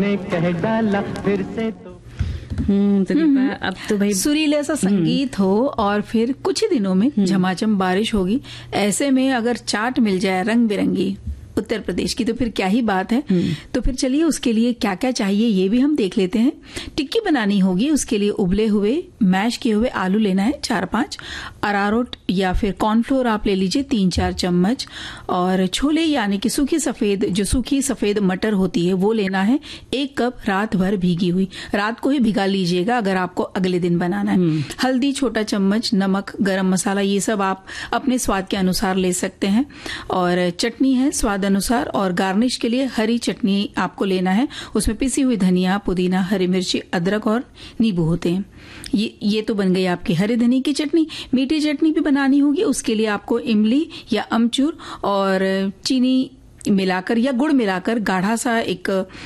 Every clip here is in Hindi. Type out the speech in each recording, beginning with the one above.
ने कह डाला फिर से तो। तो दीपा, अब तो भाई सुरीले सा संगीत हो और फिर कुछ ही दिनों में झमाझम बारिश होगी। ऐसे में अगर चाट मिल जाए रंग बिरंगी उत्तर प्रदेश की तो फिर क्या ही बात है। तो फिर चलिए उसके लिए क्या क्या चाहिए ये भी हम देख लेते हैं। टिक्की बनानी होगी, उसके लिए उबले हुए मैश किए हुए आलू लेना है 4-5, अरारोट या फिर कॉर्नफ्लोर आप ले लीजिए 3-4 चम्मच, और छोले यानी कि सूखी सफेद मटर होती है वो लेना है 1 कप, रात भर भीगी हुई। रात को ही भिगा लीजिएगा अगर आपको अगले दिन बनाना है। हल्दी छोटा चम्मच, नमक, गरम मसाला, ये सब आप अपने स्वाद के अनुसार ले सकते हैं। और चटनी है स्वाद अनुसार, और गार्निश के लिए हरी चटनी आपको लेना है। उसमें पिसी हुई धनिया, पुदीना, हरी मिर्ची, अदरक और नींबू होते हैं। ये तो बन गई आपकी हरी धनिया की चटनी। मीठी चटनी भी बनानी होगी, उसके लिए आपको इमली या अमचूर और चीनी मिलाकर या गुड़ मिलाकर गाढ़ा सा एक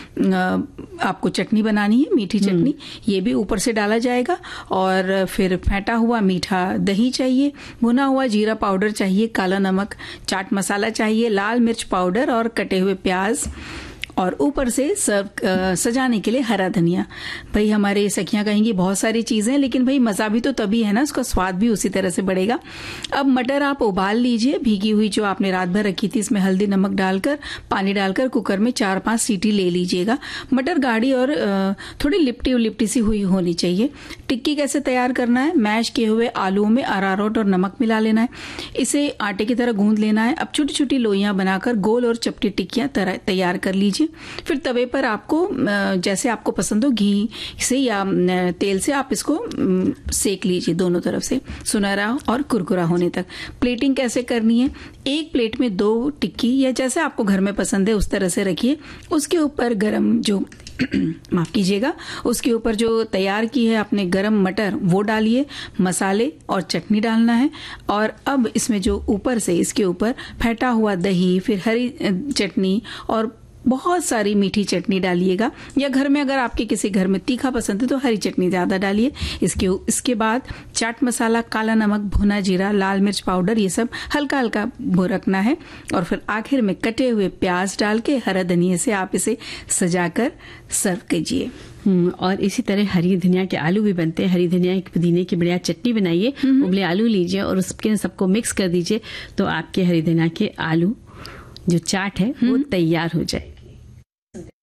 आपको चटनी बनानी है, मीठी चटनी। ये भी ऊपर से डाला जाएगा। और फिर फेंटा हुआ मीठा दही चाहिए, भुना हुआ जीरा पाउडर चाहिए, काला नमक, चाट मसाला चाहिए, लाल मिर्च पाउडर और कटे हुए प्याज, और ऊपर से सजाने के लिए हरा धनिया। भाई हमारे सखियां कहेंगी बहुत सारी चीजें, लेकिन भाई मजा भी तो तभी है ना, उसका स्वाद भी उसी तरह से बढ़ेगा। अब मटर आप उबाल लीजिए, भीगी हुई जो आपने रात भर रखी थी, इसमें हल्दी नमक डालकर पानी डालकर कुकर में 4-5 सीटी ले लीजिएगा। मटर गाढ़ी और थोड़ी लिपटी सी हुई होनी चाहिए। टिक्की कैसे तैयार करना है, मैश किए हुए आलूओं में अरारोट और नमक मिला लेना है, इसे आटे की तरह गूंद लेना है। अब छोटी छोटी लोइयां बनाकर गोल और चपटी टिक्कियां तैयार कर लीजिए। फिर तवे पर आपको जैसे आपको पसंद हो घी से या तेल से आप इसको सेक लीजिए दोनों तरफ से सुनहरा और कुरकुरा होने तक। प्लेटिंग कैसे करनी है, एक प्लेट में 2 टिक्की या जैसे आपको घर में पसंद है उस तरह से रखिए। उसके ऊपर गरम जो माफ कीजिएगा, उसके ऊपर जो तैयार की है आपने गरम मटर वो डालिए, मसाले और चटनी डालना है। और अब इसमें जो ऊपर से इसके ऊपर फेंटा हुआ दही, फिर हरी चटनी और बहुत सारी मीठी चटनी डालिएगा, या घर में अगर आपके किसी घर में तीखा पसंद है तो हरी चटनी ज्यादा डालिए। इसके बाद चाट मसाला, काला नमक, भुना जीरा, लाल मिर्च पाउडर, ये सब हल्का हल्का रखना है। और फिर आखिर में कटे हुए प्याज डाल के हरा धनिया से आप इसे सजाकर सर्व कीजिए। और इसी तरह हरी धनिया के आलू भी बनते हैं। हरी धनिया की पुदीने की बढ़िया चटनी बनाइए, उबले आलू लीजिए और उसके सबको मिक्स कर दीजिए, तो आपके हरी धनिया के आलू जो चाट है वो तैयार हो जाए।